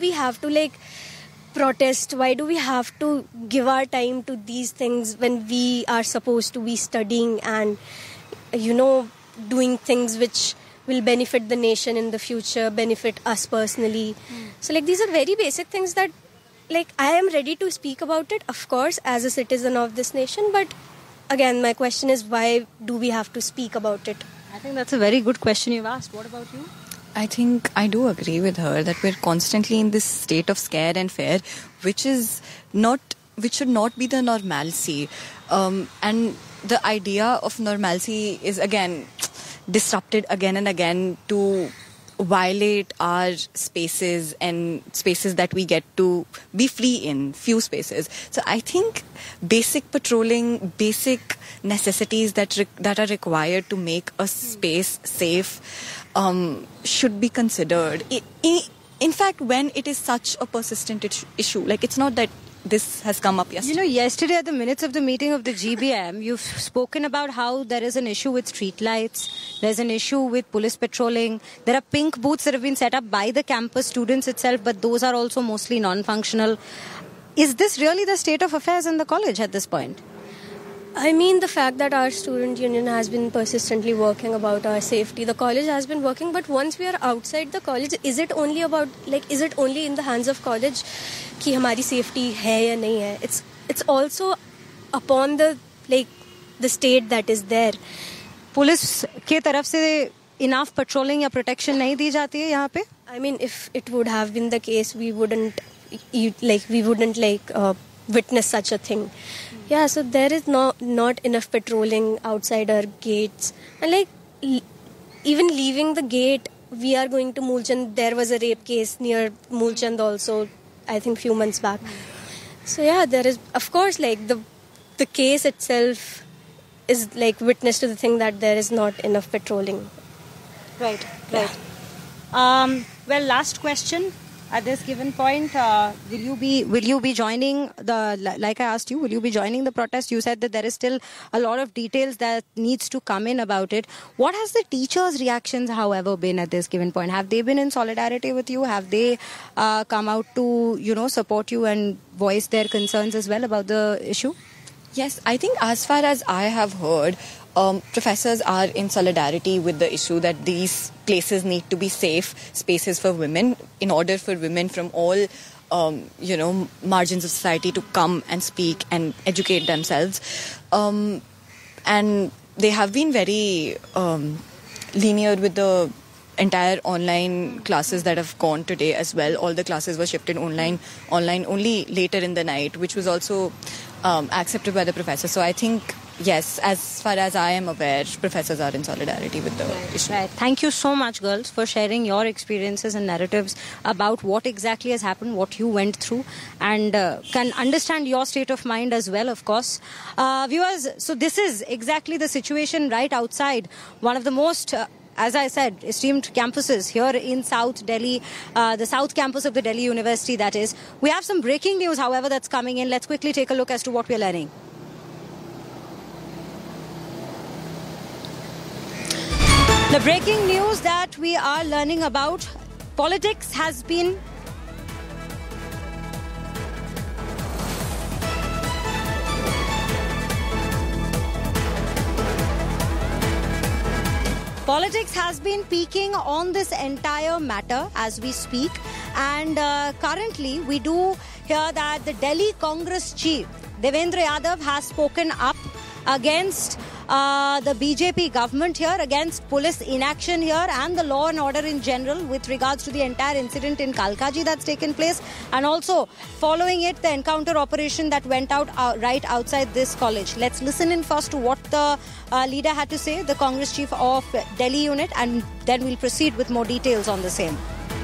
we have to like protest? Why do we have to give our time to these things when we are supposed to be studying and, doing things which will benefit the nation in the future, benefit us personally? So like these are very basic things that like I am ready to speak about it, of course, as a citizen of this nation. But again, my question is, why do we have to speak about it? I think that's a very good question you've asked. What about you? I think I do agree with her that we're constantly in this state of scare and fear, which should not be the normalcy. And the idea of normalcy is again disrupted again and again to violate our spaces and spaces that we get to be free in, few spaces. So I think basic patrolling, basic necessities that are required to make a space safe should be considered. In fact, when it is such a persistent issue, like it's not that this has come up yesterday. Yesterday at the minutes of the meeting of the GBM, you've spoken about how there is an issue with streetlights, there's an issue with police patrolling, there are pink booths that have been set up by the campus students itself, but those are also mostly non-functional. Is this really the state of affairs in the college at this point? I mean, the fact that our student union has been persistently working about our safety, the college has been working, but once we are outside the college, is it only in the hands of college कि हमारी safety है या नहीं है? It's also upon the state that is there. Police के तरफ से enough patrolling या protection नहीं दी जाती है यहाँ पे? I mean, if it would have been the case, we wouldn't witness such a thing. Yeah, so there is not enough patrolling outside our gates. And even leaving the gate, we are going to Moolchand. There was a rape case near Moolchand also, I think few months back. So yeah, there is, of course, the case itself is witness to the thing that there is not enough patrolling. Right. Well, last question. At this given point, will you be joining like I asked you, will you be joining the protest? You said that there is still a lot of details that needs to come in about it. What has the teachers' reactions, however, been at this given point? Have they been in solidarity with you? Have they come out to, support you and voice their concerns as well about the issue? Yes, I think as far as I have heard, professors are in solidarity with the issue that these places need to be safe spaces for women in order for women from all, margins of society to come and speak and educate themselves. And they have been very linear with the entire online classes that have gone today as well. All the classes were shifted online only later in the night, which was also accepted by the professors. So I think, yes, as far as I am aware, professors are in solidarity with the issue. Right. Thank you so much, girls, for sharing your experiences and narratives about what exactly has happened, what you went through, and can understand your state of mind as well, of course. Viewers, so this is exactly the situation right outside one of the most as I said, esteemed campuses here in South Delhi, the South Campus of the Delhi University, that is. We have some breaking news, however, that's coming in. Let's quickly take a look as to what we're learning. The breaking news that we are learning about, politics has been peaking on this entire matter as we speak, and currently we do hear that the Delhi Congress chief Devendra Yadav has spoken up against the BJP government here, against police inaction here and the law and order in general with regards to the entire incident in Kalkaji that's taken place, and also following it the encounter operation that went out right outside this college. Let's listen in first to what the leader had to say, the Congress chief of Delhi unit, and then we'll proceed with more details on the same.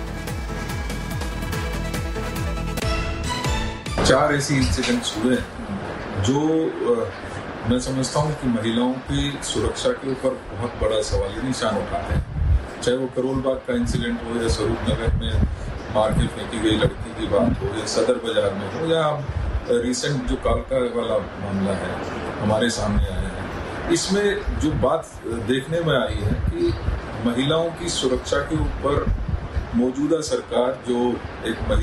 चार ऐसी incidents हुए जो मैं समझता हूँ कि महिलाओं की सुरक्षा के ऊपर बहुत बड़ा सवाल निशान उठाते हैं। चाहे वो करोल बाग का इंसिडेंट हो या स्वरूप नगर में मार के फेंकी गई लड़की की बात हो या सदर बाजार में हो या रिसेंट जो कालका वाला मामला है हमारे सामने आया है, इसमें जो बात देखने में आई है कि महिलाओं की सुरक्षा के ऊपर मौजूदा सरकार जो एक